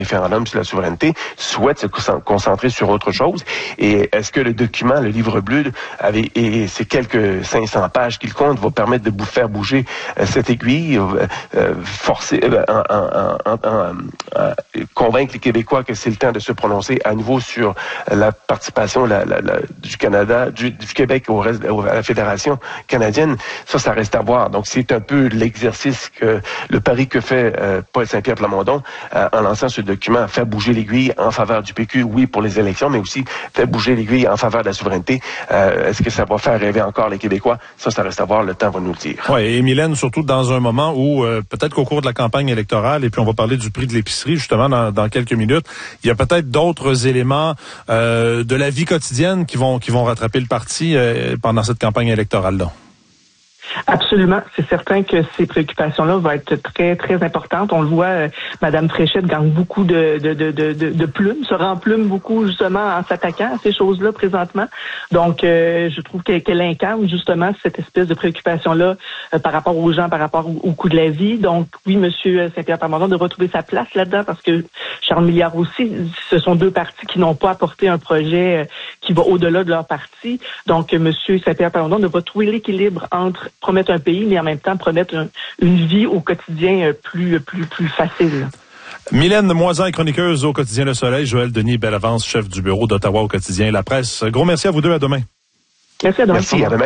référendum sur la souveraineté, souhaite se concentrer sur autre chose. Et est-ce que le document, le livre bleu, et ces quelques 500 pages qu'il compte, va permettre de faire bouger cette aiguille, convaincre les Québécois que c'est le temps de se prononcer à nouveau sur la participation du Canada, du Québec à la Fédération canadienne? Ça reste à voir. Donc, c'est un peu l'exercice le pari que fait Paul Saint-Pierre Plamondon en lançant ce document, faire bouger l'aiguille en faveur du PQ, oui, pour les élections, mais aussi faire bouger l'aiguille en faveur de la souveraineté. Est-ce que ça va faire rêver encore les Québécois? Ça reste à voir, le temps va nous le dire. Oui, et Mylène, surtout dans un moment où, peut-être qu'au cours de la campagne électorale, et puis on va parler du prix de l'épicerie, justement, dans quelques minutes, il y a peut-être d'autres éléments de la vie quotidienne qui vont rattraper le parti pendant cette campagne électorale-là. Absolument. C'est certain que ces préoccupations-là vont être très, très importantes. On le voit, Madame Fréchette gagne beaucoup de plumes, se remplume beaucoup, justement, en s'attaquant à ces choses-là présentement. Donc, je trouve qu'elle incarne, justement, cette espèce de préoccupation-là par rapport aux gens, par rapport au coût de la vie. Donc, oui, Monsieur Saint-Pierre Plamondon de retrouver sa place là-dedans, parce que Charles Milliard aussi, ce sont deux partis qui n'ont pas apporté un projet qui va au-delà de leur parti. Donc, Monsieur Saint-Pierre Plamondon devra trouver l'équilibre entre promettre un pays, mais en même temps promettre une vie au quotidien plus facile. Mylène Moisan est chroniqueuse au quotidien Le Soleil. Joël Denis Bellavance, chef du bureau d'Ottawa au quotidien La Presse. Gros merci à vous deux. À demain. Merci, à demain. Merci, à demain.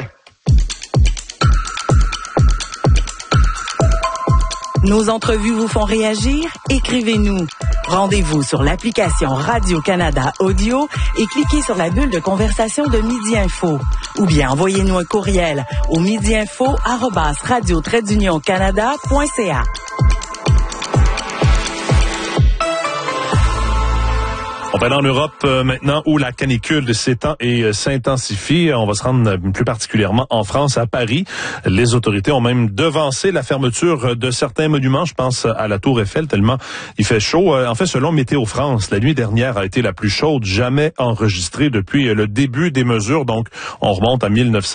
Nos entrevues vous font réagir? Écrivez-nous. Rendez-vous sur l'application Radio-Canada Audio et cliquez sur la bulle de conversation de Midi Info. Ou bien envoyez-nous un courriel au midiinfo@radio-canada.ca. On va aller en Europe maintenant où la canicule s'étend et s'intensifie. On va se rendre plus particulièrement en France, à Paris. Les autorités ont même devancé la fermeture de certains monuments. Je pense à la Tour Eiffel, tellement il fait chaud. En fait, selon Météo France, la nuit dernière a été la plus chaude jamais enregistrée depuis le début des mesures. Donc, on remonte à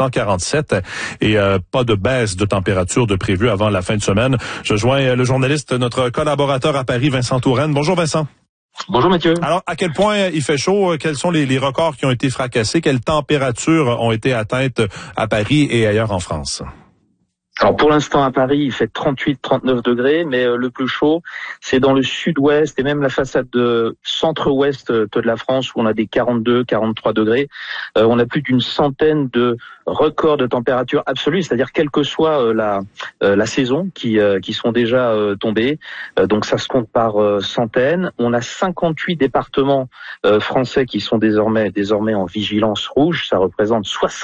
1947 et pas de baisse de température de prévu avant la fin de semaine. Je joins le journaliste, notre collaborateur à Paris, Vincent Touraine. Bonjour Vincent. Bonjour Mathieu. Alors, à quel point il fait chaud? Quels sont les records qui ont été fracassés? Quelles températures ont été atteintes à Paris et ailleurs en France? Alors pour l'instant à Paris, il fait 38-39 degrés, mais le plus chaud, c'est dans le sud-ouest et même la façade de centre-ouest de la France où on a des 42-43 degrés. On a plus d'une centaine de records de température absolue, c'est-à-dire quelle que soit la saison qui sont déjà tombés. Donc ça se compte par centaines. On a 58 départements français qui sont désormais en vigilance rouge. Ça représente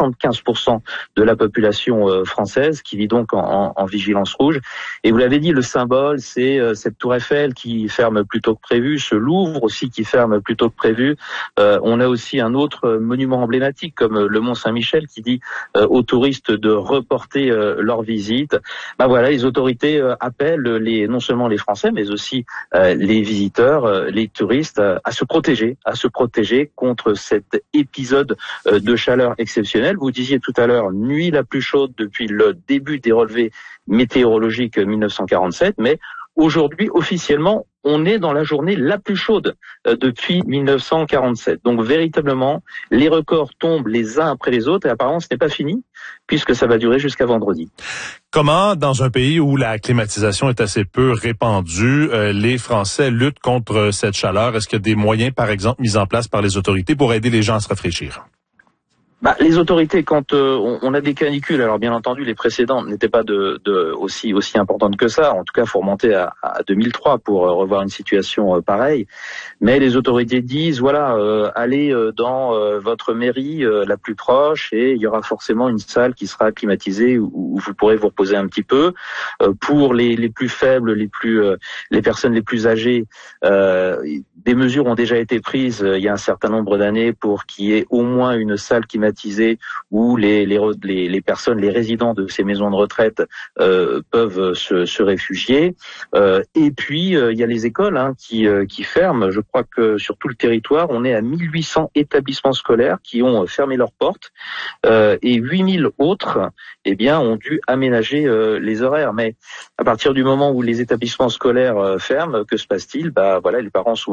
75% de la population française qui vit donc en vigilance rouge. Et vous l'avez dit, le symbole, c'est cette tour Eiffel qui ferme plus tôt que prévu, ce Louvre aussi qui ferme plus tôt que prévu. On a aussi un autre monument emblématique comme le Mont Saint-Michel qui dit aux touristes de reporter leur visite. Voilà, les autorités appellent non seulement les Français, mais aussi les visiteurs, les touristes à se protéger contre cet épisode de chaleur exceptionnelle. Vous disiez tout à l'heure, nuit la plus chaude depuis le début des relevés météorologiques 1947, mais aujourd'hui, officiellement, on est dans la journée la plus chaude depuis 1947. Donc véritablement, les records tombent les uns après les autres et apparemment ce n'est pas fini puisque ça va durer jusqu'à vendredi. Comment, dans un pays où la climatisation est assez peu répandue, les Français luttent contre cette chaleur? Est-ce qu'il y a des moyens, par exemple, mis en place par les autorités pour aider les gens à se rafraîchir? Les autorités, quand on a des canicules, alors bien entendu les précédentes n'étaient pas aussi importantes que ça. En tout cas, faut remonter à 2003 pour revoir une situation pareille. Mais les autorités disent allez dans votre mairie la plus proche et il y aura forcément une salle qui sera climatisée où vous pourrez vous reposer un petit peu. Pour les plus faibles, les personnes les plus âgées, des mesures ont déjà été prises il y a un certain nombre d'années pour qu'il y ait au moins une salle climatisée où les personnes, les résidents de ces maisons de retraite peuvent se réfugier. Et puis il y a les écoles qui ferment. Je crois que sur tout le territoire, on est à 1800 établissements scolaires qui ont fermé leurs portes et 8000 autres ont dû aménager les horaires. Mais à partir du moment où les établissements scolaires ferment, que se passe-t-il? Les parents sont